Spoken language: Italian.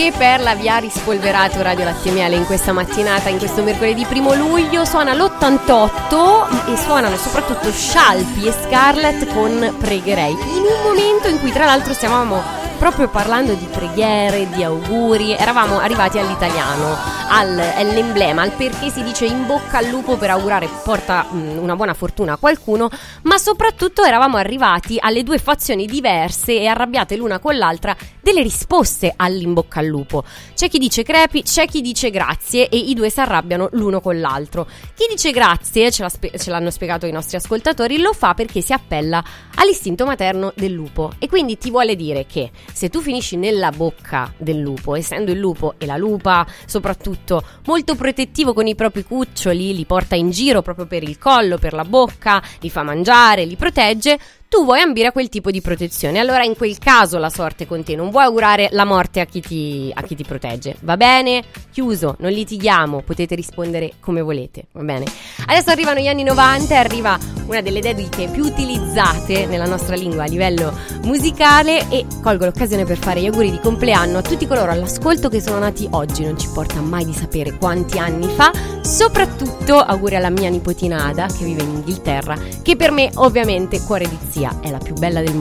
che perla vi ha rispolverato Radio Latte e Miele in questa mattinata, in questo mercoledì 1 luglio. Suona l'88 e suonano soprattutto Scialpi e Scarlett con Pregherei, in un momento in cui tra l'altro stavamo proprio parlando di preghiere, di auguri, eravamo arrivati all'italiano, all'emblema, al perché si dice in bocca al lupo per augurare porta una buona fortuna a qualcuno, ma soprattutto eravamo arrivati alle due fazioni diverse e arrabbiate l'una con l'altra delle risposte all'in bocca al lupo. C'è chi dice crepi, c'è chi dice grazie e i due si arrabbiano l'uno con l'altro. Chi dice grazie, ce l'hanno spiegato i nostri ascoltatori, lo fa perché si appella all'istinto materno del lupo e quindi ti vuole dire che se tu finisci nella bocca del lupo, essendo il lupo e la lupa soprattutto molto protettivo con i propri cuccioli, li porta in giro proprio per il collo, per la bocca, li fa mangiare, li protegge, tu vuoi ambire a quel tipo di protezione. Allora in quel caso la sorte è con te, non vuoi augurare la morte a chi ti protegge. Va bene? Chiuso, non litighiamo, potete rispondere come volete, va bene? Adesso arrivano gli anni 90 e arriva una delle dediche più utilizzate nella nostra lingua a livello musicale e colgo l'occasione per fare gli auguri di compleanno a tutti coloro all'ascolto che sono nati oggi, non ci importa mai di sapere quanti anni fa, soprattutto auguri alla mia nipotina Ada che vive in Inghilterra, che per me ovviamente cuore di zia è la più bella del mondo.